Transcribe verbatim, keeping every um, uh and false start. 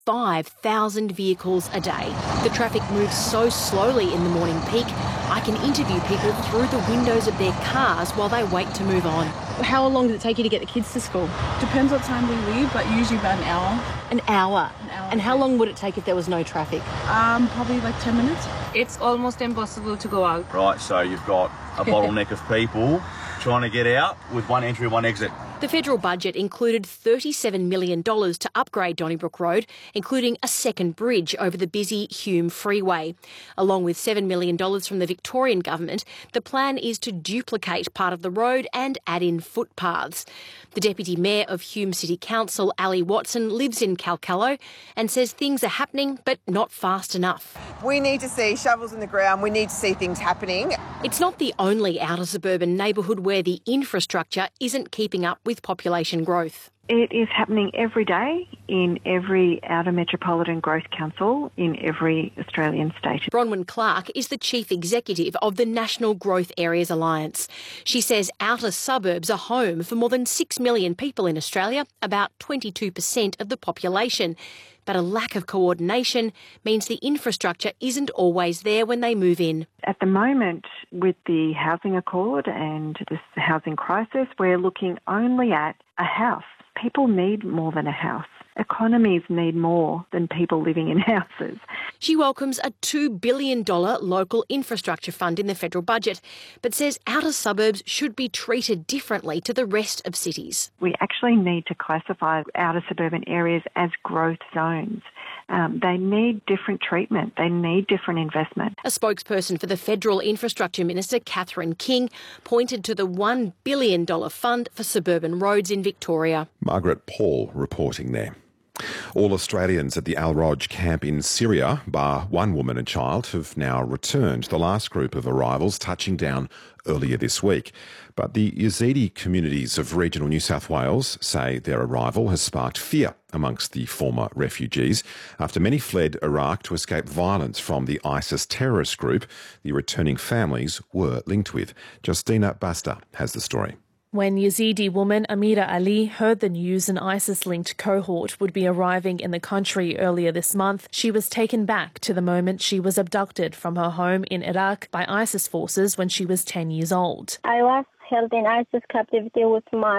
five thousand vehicles a day. The traffic moves so slowly in the morning peak, I can interview people through the windows of their cars while they wait to move on. How long did it take you to get the kids to school? Depends what time we leave, but usually about an hour. An hour? An hour. And how long would it take if there was no traffic? Um, probably like ten minutes. It's almost impossible to go out. Right, so you've got a bottleneck of people trying to get out with one entry, one exit. The federal budget included thirty-seven million dollars to upgrade Donnybrook Road, including a second bridge over the busy Hume Freeway. Along with seven million dollars from the Victorian government, the plan is to duplicate part of the road and add in footpaths. The Deputy Mayor of Hume City Council, Ali Watson, lives in Calcallo and says things are happening but not fast enough. We need to see shovels in the ground. We need to see things happening. It's not the only outer suburban neighbourhood where the infrastructure isn't keeping up with population growth. It is happening every day in every outer metropolitan growth council in every Australian state. Bronwyn Clark is the chief executive of the National Growth Areas Alliance. She says outer suburbs are home for more than six million people in Australia, about twenty-two percent of the population. But a lack of coordination means the infrastructure isn't always there when they move in. At the moment, with the housing accord and this housing crisis, we're looking only at a house. People need more than a house. Economies need more than people living in houses. She welcomes a two billion dollars local infrastructure fund in the federal budget, but says outer suburbs should be treated differently to the rest of cities. We actually need to classify outer suburban areas as growth zones. Um, they need different treatment. They need different investment. A spokesperson for the Federal Infrastructure Minister, Catherine King, pointed to the one billion dollars fund for suburban roads in Victoria. Margaret Paul reporting there. All Australians at the Al-Roj camp in Syria, bar one woman and child, have now returned, the last group of arrivals touching down earlier this week. But the Yazidi communities of regional New South Wales say their arrival has sparked fear amongst the former refugees after many fled Iraq to escape violence from the ISIS terrorist group the returning families were linked with. Justina Basta has the story. When Yazidi woman Amira Ali heard the news an ISIS-linked cohort would be arriving in the country earlier this month, she was taken back to the moment she was abducted from her home in Iraq by ISIS forces when she was ten years old. I was held in ISIS captivity with my